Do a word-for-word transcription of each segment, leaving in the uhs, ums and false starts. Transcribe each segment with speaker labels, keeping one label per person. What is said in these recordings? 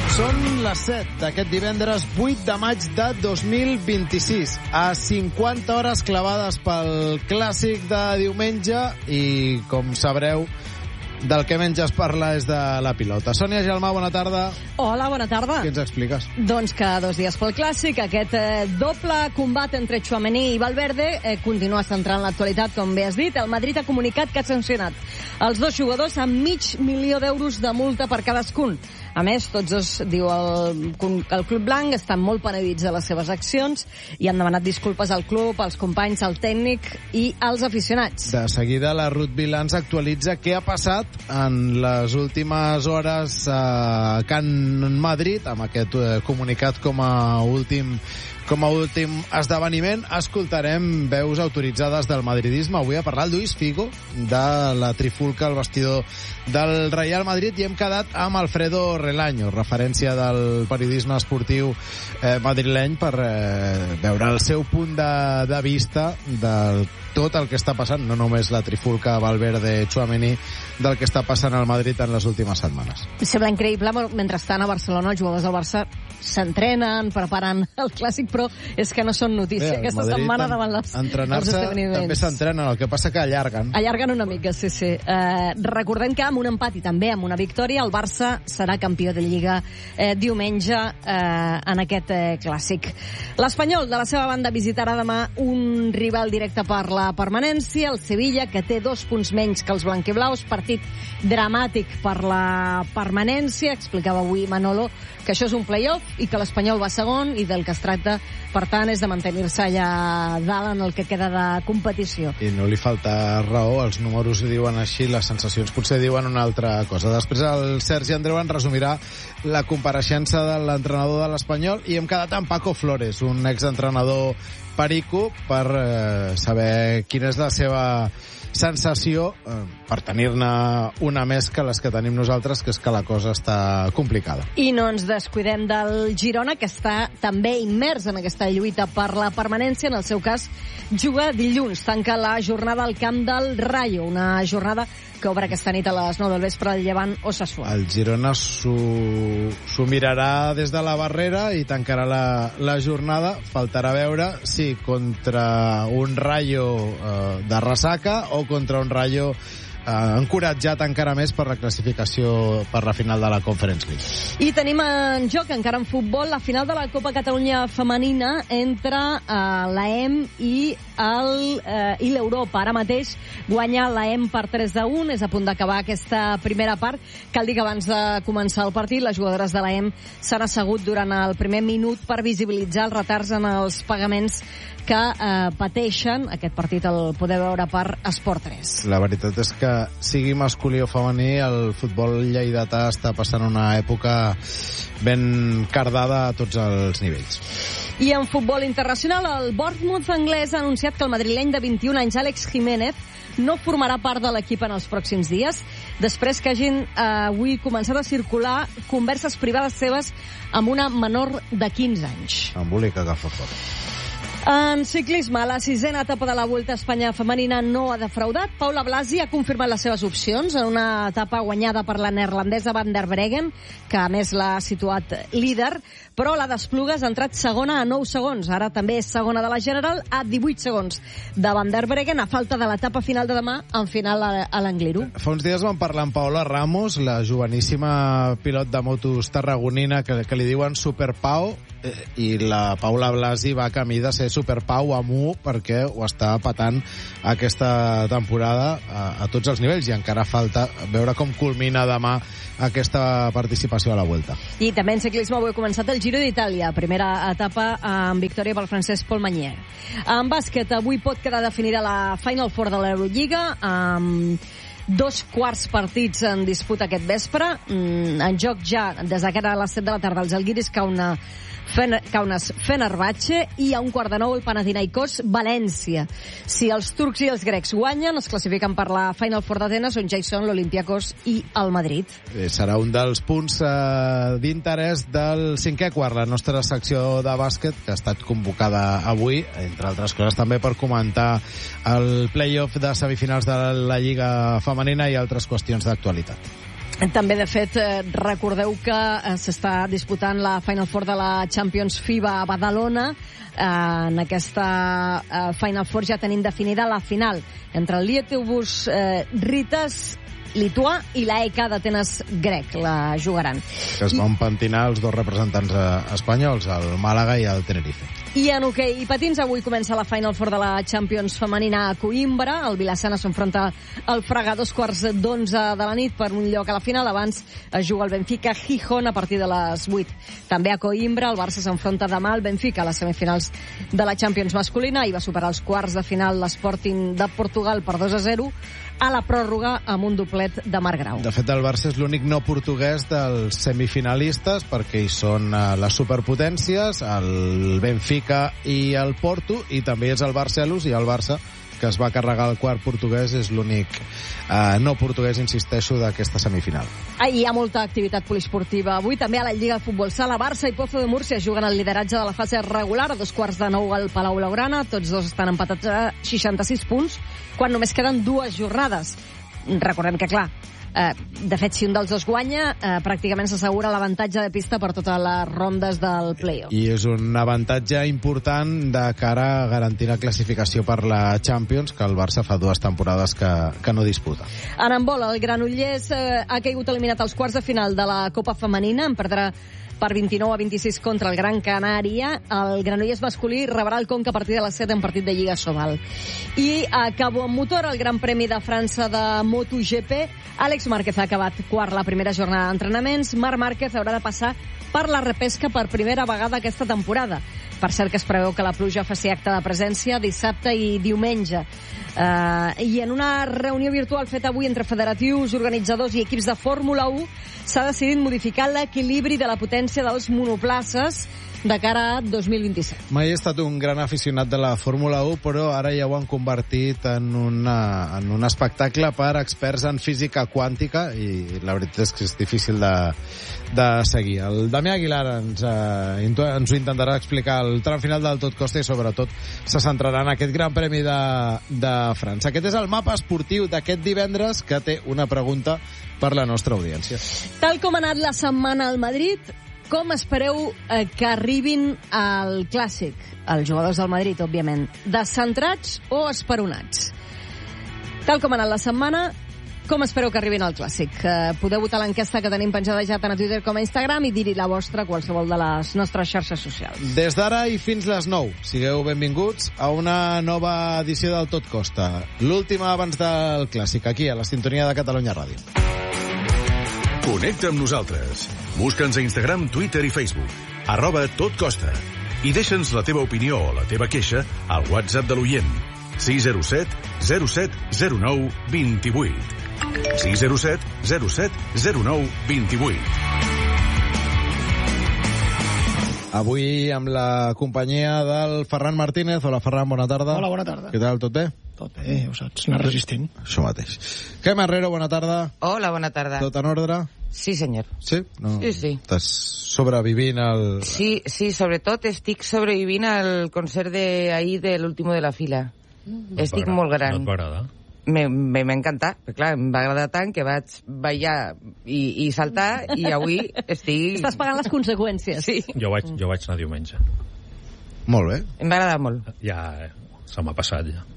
Speaker 1: Són les set d'aquest divendres vuit de maig de dos mil vint-i-sis. A cinquanta hores clavades pel clàssic de diumenge i, com sabreu, del que menys es parla és de la pilota. Sònia Gelmà, bona tarda.
Speaker 2: Hola, bona tarda.
Speaker 1: Què ens expliques?
Speaker 2: Doncs que dos dies pel Clàssic, aquest eh, doble combat entre Tchouaméni i Valverde eh, continua centrant l'actualitat, com bé has dit. El Madrid ha comunicat que ha sancionat els dos jugadors amb mig milió d'euros de multa per cadascun. A més, tots dos, diu el, el Club Blanc, estan molt penedits de les seves accions i han demanat disculpes al club, als companys, al tècnic i als aficionats.
Speaker 1: De seguida, la Ruth Vilà ens actualitza què ha passat en les últimes hores a Can Madrid, amb aquest eh, comunicat com a últim com a últim esdeveniment. Escoltarem veus autoritzades del madridisme. Avui ha parlat Luis Figo de la trifulca al vestidor del Real Madrid i hem quedat amb Alfredo Relaño, referència del periodisme esportiu eh, madrileny, per eh, veure el seu punt de, de vista del tot el que està passant, no només la trifulca Valverde-Tchouaméni, del que està passant al Madrid en les últimes setmanes.
Speaker 2: Sembla increïble, mentrestant a Barcelona els jugadors del Barça s'entrenen, preparen el Clàssic, però és que no són notícia
Speaker 1: Bé,
Speaker 2: aquesta
Speaker 1: Madrid,
Speaker 2: setmana davant les,
Speaker 1: entrenar-se
Speaker 2: els esdeveniments.
Speaker 1: També s'entrenen, el que passa que allarguen.
Speaker 2: Allarguen una mica, sí, sí. Eh, recordem que amb un empat i també amb una victòria el Barça serà campió de Lliga eh, diumenge eh, en aquest eh, Clàssic. L'Espanyol, de la seva banda, visitarà demà un rival directe per la permanència, el Sevilla, que té dos punts menys que els blanquiblaus, partit dramàtic per la permanència. Explicava avui Manolo que això és un play-off i que l'Espanyol va segon i del que es tracta, per tant, és de mantenir-se allà dalt en el que queda de competició.
Speaker 1: I no li falta raó, els números diuen així, les sensacions potser diuen una altra cosa. Després el Sergi Andreu en resumirà la compareixença de l'entrenador de l'Espanyol i hem quedat amb Paco Flores, un exentrenador perico, per eh, saber quina és la seva sensació eh, per tenir-ne una més que les que tenim nosaltres, que és que la cosa està complicada.
Speaker 2: I no ens descuidem del Girona, que està també immers en aquesta lluita per la permanència. En el seu cas, juga dilluns, tanca la jornada al camp del Rayo, una jornada que obre aquesta nit a les nou del vespre al Llevant Osasuna.
Speaker 1: El Girona s'ho mirarà des de la barrera i tancarà la, la jornada. Faltarà veure si contra un Rayo eh, de ressaca o contra un Rayo eh, encoratjat encara més per la classificació per la final de la Conference League.
Speaker 2: I tenim en joc, encara en futbol, la final de la Copa Catalunya femenina entre eh, l'A E M i el, eh, i l'Europa. Ara mateix guanya l'A E M per tres a un, és a punt d'acabar aquesta primera part. Cal dir que abans de començar el partit, les jugadores de l'A E M s'han assegut durant el primer minut per visibilitzar els retards en els pagaments que eh, pateixen. Aquest partit el podeu veure per Esport tres.
Speaker 1: La veritat és que, sigui masculí o femení, el futbol lleidatà està passant una època ben cardada a tots els nivells.
Speaker 2: I en futbol internacional, el Bournemouth anglès ha anunciat que el madrileny de vint-i-un anys, Àlex Jiménez, no formarà part de l'equip en els pròxims dies, després que hagin eh, avui començat a circular converses privades seves amb una menor de quinze anys.
Speaker 1: Embolica que fa fort.
Speaker 2: En ciclisme, la sisena etapa de la Vuelta a Espanya femenina no ha defraudat. Paula Blasi ha confirmat les seves opcions en una etapa guanyada per la neerlandesa Van der Breggen, que a més l'ha situat líder, però la d'Esplugues ha entrat segona a nou segons. Ara també és segona de la General a divuit segons de Van der Breggen, a falta de l'etapa final de demà, en final a l'Angliru.
Speaker 1: Fa uns dies vam parlar amb Paola Ramos, la joveníssima pilot de motos tarragonina, que, que li diuen Super Pau, eh, i la Paula Blasi va camí de ser Super Pau a Mu, perquè ho està patant aquesta temporada a, a tots els nivells, i encara falta veure com culmina demà aquesta participació a la Vuelta.
Speaker 2: I també en ciclisme avui ha començat el Giro d'Itàlia, primera etapa amb victòria pel francès Paul Magnier. En bàsquet, avui pot quedar definida la Final Four de l'Eurolliga, amb dos quarts partits en disputa aquest vespre. En joc ja, des de cara a les set de la tarda, els Žalgiris Kauna Kaunas Fenerbahçe i a un quart de nou el Panathinaikos València. Si els turcs i els grecs guanyen, es classifiquen per la Final Four d'Atenes, on ja hi són l'Olympiakos i el Madrid.
Speaker 1: Eh, serà un dels punts eh, d'interès del cinquè quart, la nostra secció de bàsquet, que ha estat convocada avui, entre altres coses també per comentar el play-off de semifinals de la Lliga Femenina i altres qüestions d'actualitat.
Speaker 2: També, de fet, recordeu que s'està disputant la Final Four de la Champions FIBA a Badalona. En aquesta Final Four ja tenim definida la final entre el Lietuvos Rytas lituà i l'A E K d'Atenes grec, la jugaran.
Speaker 1: Que es van pentinar els dos representants espanyols, el Màlaga i el Tenerife.
Speaker 2: I en hoquei i patins, avui comença la Final Four de la Champions femenina a Coïmbra. El Vilassana s'enfronta al Fraga a dos quarts d'onze de la nit per un lloc a la final. Abans es juga el Benfica Gijón a partir de les vuit. També a Coïmbra el Barça s'enfronta demà al Benfica a les semifinals de la Champions masculina i va superar els quarts de final l'Sporting de Portugal per dos a zero a la pròrroga amb un doblet de Marc Grau.
Speaker 1: De fet, el Barça és l'únic no portuguès dels semifinalistes perquè hi són les superpotències, el Benfica i el Porto, i també és el Barcelona i el Barça, que es va carregar el quart portuguès, és l'únic eh, no portuguès, insisteixo, d'aquesta semifinal.
Speaker 2: Ah, hi ha molta activitat poliesportiva avui. També a la Lliga de Futbol Sala, Barça i Pozo de Múrcia juguen el lideratge de la fase regular a dos quarts de nou al Palau Blaugrana. Tots dos estan empatats a seixanta-sis punts, quan només queden dues jornades. Recordem que, clar, eh, de fet, si un dels dos guanya, eh, pràcticament s'assegura l'avantatge de pista per totes les rondes del play-off.
Speaker 1: I és un avantatge important de cara a garantir la classificació per la Champions, que el Barça fa dues temporades que, que no disputa.
Speaker 2: En handbol, el Granollers eh, ha caigut eliminat als quarts de final de la Copa Femenina, en perdrà per vint-i-nou a vint-i-sis contra el Gran Canària. El Granollers masculí rebrà el Conca a partir de les set en partit de Lliga Sobal. I acabo amb motor, el Gran Premi de França de MotoGP. Àlex Márquez ha acabat quart la primera jornada d'entrenaments. Marc Márquez haurà de passar per la repesca per primera vegada aquesta temporada. Per cert, que es preveu que la pluja faci acte de presència dissabte i diumenge. Uh, I en una reunió virtual feta avui entre federatius, organitzadors i equips de Fórmula u s'ha decidit modificar l'equilibri de la potència dels monoplaces de cara a dos mil vint-i-set.
Speaker 1: Mai he estat un gran aficionat de la Fórmula u, però ara ja ho han convertit en, una, en un espectacle per experts en física quàntica i la veritat és que és difícil de, de seguir. El Damià Aguilar ens, eh, ens ho intentarà explicar al tram final del Tot Costa i sobretot se centrarà en aquest Gran Premi de, de França. Aquest és el mapa esportiu d'aquest divendres, que té una pregunta per la nostra audiència.
Speaker 2: Tal com ha anat la setmana al Madrid, com espereu eh, que arribin al Clàssic? Els jugadors del Madrid, òbviament. Descentrats o esperonats? Tal com ha anat la setmana, com espereu que arribin al Clàssic? Eh, podeu votar l'enquesta que tenim penjada ja tant a Twitter com a Instagram i dir-hi la vostra a qualsevol de les nostres xarxes socials.
Speaker 1: Des d'ara i fins les nou, sigueu benvinguts a una nova edició del Tot Costa. L'última abans del Clàssic, aquí, a la sintonia de Catalunya Ràdio.
Speaker 3: Connecta amb nosaltres. Busca'ns a Instagram, Twitter i Facebook. Arroba Tot Costa. I deixa'ns la teva opinió o la teva queixa al WhatsApp de l'oient. sis zero set zero set zero nou dos vuit. sis zero set zero set zero nou dos vuit.
Speaker 1: Avui amb la companyia del Ferran Martínez. Hola, Ferran, bona tarda.
Speaker 4: Hola, bona tarda.
Speaker 1: Què tal, tot bé?
Speaker 4: Tot bé, ho saps, anar resistent.
Speaker 1: Això mateix. Quim Herrero, bona tarda.
Speaker 5: Hola, bona tarda.
Speaker 1: Tot en ordre?
Speaker 5: Sí, senyor.
Speaker 1: Sí? No,
Speaker 5: sí, sí.
Speaker 1: Estàs sobrevivint al...
Speaker 5: Sí, sí, sobretot estic sobrevivint al concert d'ahir de l'último de la fila. Mm. Estic molt gran.
Speaker 6: No et va agradar?
Speaker 5: M'ha encantat, perquè clar, em va agradar tant que vaig ballar i, i saltar i avui estic...
Speaker 2: Estàs pagant les conseqüències.
Speaker 5: Sí.
Speaker 6: Jo vaig, jo vaig anar diumenge.
Speaker 1: Molt bé.
Speaker 5: Em va agradar molt.
Speaker 6: Ja, se m'ha passat, ja.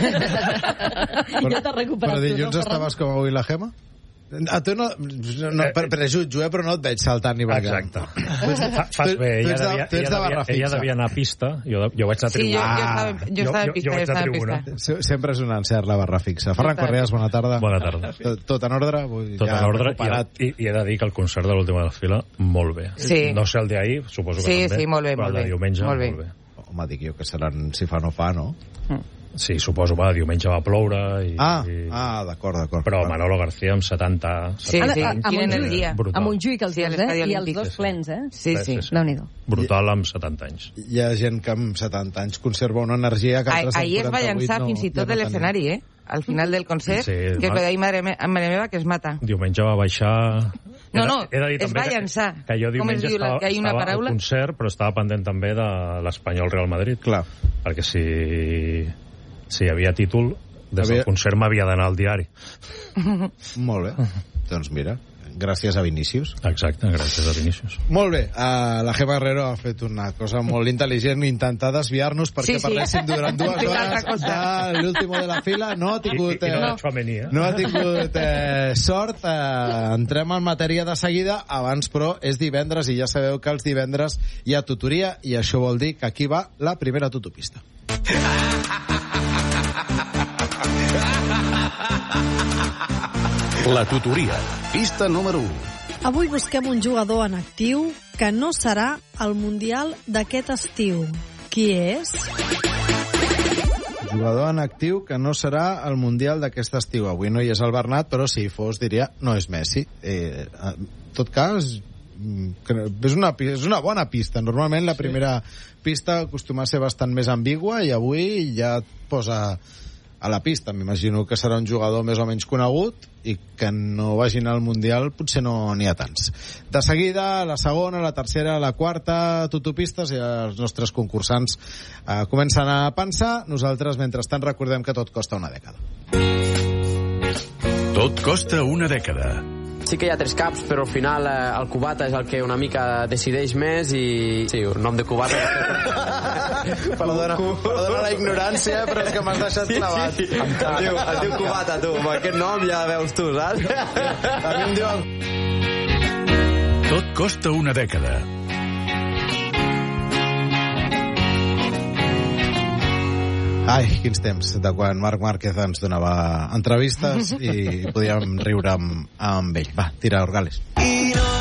Speaker 2: I ja t'has recuperat.
Speaker 1: Però dilluns
Speaker 2: tu, no,
Speaker 1: estaves com avui la Gemma? A tu no... no per, per jutjo, eh, però no et veig saltant ni ballant.
Speaker 6: Exacte. Fa, fas bé, ella devia, ella, devia, ella devia anar a pista, jo, jo vaig anar a
Speaker 5: Sí, jo,
Speaker 6: tribuna.
Speaker 5: jo, estava, jo estava a pista, jo, jo estava a pista.
Speaker 1: Sempre és un encert la barra fixa. Ferran Correas, bona tarda.
Speaker 6: Bona tarda.
Speaker 1: Tot, tot en ordre? Vull,
Speaker 6: Tot
Speaker 1: ja
Speaker 6: en ordre, i, i he de dir que el concert de l'última de la fila, molt bé.
Speaker 5: Sí.
Speaker 6: No sé el d'ahir, suposo que
Speaker 5: sí,
Speaker 6: també,
Speaker 5: sí, molt bé,
Speaker 6: però
Speaker 5: molt
Speaker 6: el de
Speaker 5: bé.
Speaker 6: diumenge,
Speaker 5: molt bé.
Speaker 6: molt bé.
Speaker 1: Home, dic jo que seran si fa no fa, no?
Speaker 5: Mm.
Speaker 6: Sí, suposo, va, diumenge va ploure i...
Speaker 1: Ah,
Speaker 6: i...
Speaker 1: ah d'acord, d'acord.
Speaker 6: Però Manolo García amb setanta...
Speaker 5: Sí, sí,
Speaker 2: a, a,
Speaker 5: quina energia.
Speaker 2: A Montjuïc els
Speaker 5: Sí, a
Speaker 2: dos, eh?
Speaker 5: l'estadi
Speaker 2: I els
Speaker 5: olímpic.
Speaker 2: dos plens, eh?
Speaker 5: Sí, sí.
Speaker 6: Sí, sí.
Speaker 2: Déu-n'hi-do.
Speaker 6: Brutal amb setanta anys.
Speaker 1: Hi ha gent que amb setanta anys conserva una energia que altres amb
Speaker 5: Ahir es va
Speaker 1: quaranta-vuit
Speaker 5: llançar
Speaker 1: no,
Speaker 5: fins i tot
Speaker 1: ja no
Speaker 5: de l'escenari, eh? Al final del concert,
Speaker 6: Sí,
Speaker 5: que és
Speaker 6: va.
Speaker 5: lo d'ahir, madre, me, mare meva, que es mata.
Speaker 6: Diumenge va baixar...
Speaker 5: No, no,
Speaker 6: he de, he de dir
Speaker 5: es
Speaker 6: també
Speaker 5: va
Speaker 6: que-
Speaker 5: llançar.
Speaker 6: Que jo
Speaker 5: Com es
Speaker 6: diumenge
Speaker 5: diu la-
Speaker 6: estava,
Speaker 5: que hi ha una
Speaker 6: estava
Speaker 5: paraula?
Speaker 6: al concert, però estava pendent també de l'Espanyol Real Madrid.
Speaker 1: Clar.
Speaker 6: Perquè si, si hi havia títol, des
Speaker 1: Havia-
Speaker 6: del concert m'havia d'anar al diari.
Speaker 1: Molt bé. Doncs mira, gràcies a Vinícius.
Speaker 6: Exacte, gràcies a Vinícius.
Speaker 1: Molt bé, uh, la Gemma Herrero ha fet una cosa molt intel·ligent, intentar desviar-nos perquè
Speaker 5: sí, sí.
Speaker 1: parléssim durant dues hores de l'último de la fila. No ha tingut,
Speaker 6: I, i, i no,
Speaker 1: eh, no ha tingut eh, sort. Eh, entrem en matèria de seguida. Abans, però, és divendres i ja sabeu que els divendres hi ha tutoria i això vol dir que aquí va la primera tutopista.
Speaker 3: La tutoria, pista número u.
Speaker 7: Avui busquem un jugador en actiu que no serà al Mundial d'aquest estiu. Qui és?
Speaker 1: Jugador en actiu que no serà al Mundial d'aquest estiu. Avui no hi és el Bernat, però si fos diria no és Messi. Eh, en tot cas, és una, és una bona pista. Normalment la primera pista acostuma a ser bastant més ambigua i avui ja et posa a la pista. M'imagino que serà un jugador més o menys conegut i que no vagin al Mundial potser no n'hi ha tants. De seguida, la segona, la tercera, la quarta tutopistes i els nostres concursants eh, comencen a pensar. Nosaltres, mentrestant, recordem que tot costa una dècada.
Speaker 3: Tot costa una dècada.
Speaker 8: Sí que hi ha tres caps, però al final eh, el cubata és el que una mica decideix més i... Sí, un nom de cubata...
Speaker 1: perdona, perdona la ignorància, però és que m'has deixat clavat.
Speaker 8: Sí, sí. Es diu, es diu cubata, tu. Amb aquest nom ja veus tu, saps?
Speaker 1: A mi em diuen...
Speaker 3: Tot costa una dècada.
Speaker 1: Ai, quins temps, de quan Marc Márquez ens donava entrevistes i podíem riure amb, amb ell. Va, tira, Orgales.